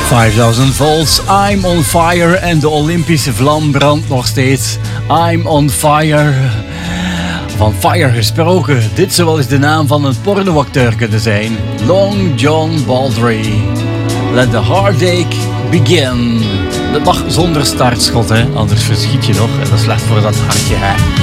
5000 volts, I'm on fire en de Olympische vlam brandt nog steeds. I'm on fire. Van fire gesproken, dit zou wel eens de naam van een pornoacteur kunnen zijn. Long John Baldry. Let the heartache begin. Dat mag zonder startschot, hè? Anders verschiet je nog en dat is slecht voor dat hartje, hè?